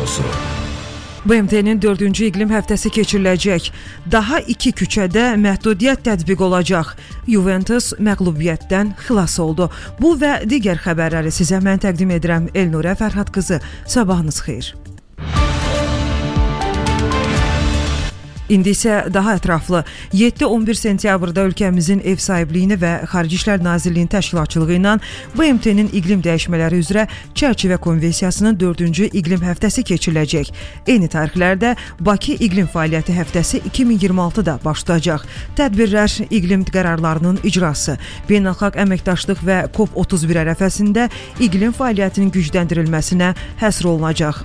Radiosu. BMT-nin 4-cü iqlim həftəsi keçiriləcək. Daha 2 küçədə məhdudiyyət tətbiq olacaq. Juventus məğlubiyyətdən xilas oldu. Bu və digər xəbərləri sizə mən təqdim edirəm. Elnurə Fərhad qızı. Sabahınız xeyir. İndi isə daha ətraflı 7-11 sentyabrda ölkəmizin ev sahibliyini və Xarici İşlər Nazirliyinin təşkilatçılığı ilə BMT-nin iqlim dəyişmələri üzrə çərçivə konvensiyasının 4-cü iqlim həftəsi keçiriləcək. Eyni tarixlərdə Bakı İqlim Fəaliyyəti həftəsi 2026-da başlayacaq. Tədbirlər iqlim qərarlarının icrası, beynəlxalq əməkdaşlıq və COP31 ərəfəsində iqlim fəaliyyətinin gücləndirilməsinə həsr olunacaq.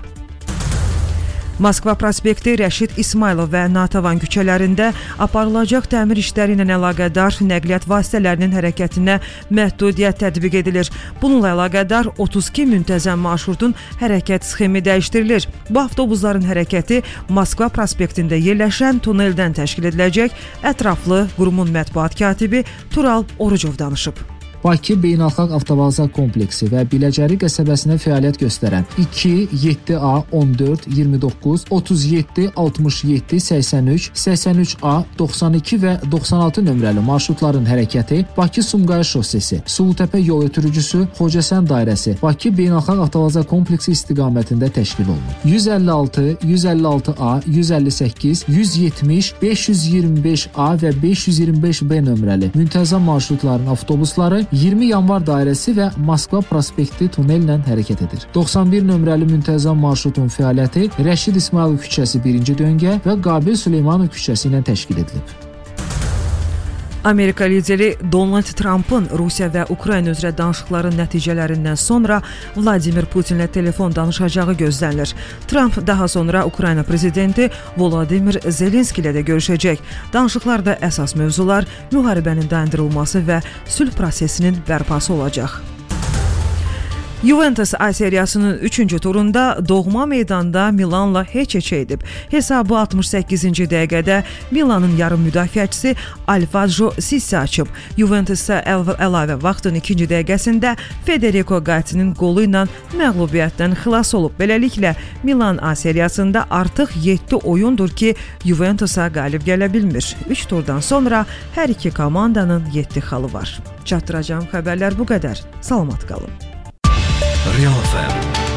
Moskva prospekti, Rəşid İsmailov və Natavan küçələrində aparılacaq təmir işləri ilə əlaqədar nəqliyyat vasitələrinin hərəkətinə məhdudiyyət tətbiq edilir. Bununla əlaqədar 32 müntəzəm marşrutun hərəkət sxemi dəyişdirilir. Bu avtobusların hərəkəti Moskva prospektində yerləşən tuneldən təşkil ediləcək. Ətraflı qurumun mətbuat katibi Tural Orucov danışıb. Bakı Beynəlxalq Avtovağzal kompleksi və Biləcəri qəsəbəsində fəaliyyət göstərən 2, 7A, 14, 29, 37, 67, 83, 83A, 92 və 96 nömrəli marşrutların hərəkəti Bakı-Sumqayıt şossesi, Sulutəpə yol ötürücüsü, Xocasən dairəsi, Bakı Beynəlxalq Avtovağzal kompleksi istiqamətində təşkil olunur. 156, 156A, 158, 170, 525A və 525B nömrəli müntəzəm marşrutların avtobusları 20 yanvar dairəsi və Moskva prospekti tunellə hərəkət edir. 91 nömrəli müntəzəm marşrutun fəaliyyəti Rəşid İsmailov küçəsi 1-ci döngə və Qabil Süleymanov küçəsi ilə təşkil edilib. Amerika lideri Donald Trump'ın Rusiya və Ukrayna üzrə danışıqların nəticələrindən sonra Vladimir Putinlə telefon danışacağı gözlənilir. Trump daha sonra Ukrayna prezidenti Volodymyr Zelenski ilə də görüşəcək. Danışıqlarda əsas mövzular müharibənin dayandırılması və sülh prosesinin bərpası olacaq. Juventus A seriyasının 3-cü turunda doğma meydanda Milanla heç-heçə edib. Hesabı 68-ci dəqiqədə Milanın yarım müdafiəçisi Alfazzo Sissi açıb. Juventus isə əlavə vaxtın 2-ci dəqiqəsində Federico Gatti'nin qolu ilə məğlubiyyətdən xilas olub. Beləliklə Milan A seriyasında artıq 7 oyundur ki, Juventusa qalib gələ bilmir. 3 turdan sonra hər iki komandanın 7 xalı var. Çatdıracağım xəbərlər bu qədər. Salamat qalın. Real FM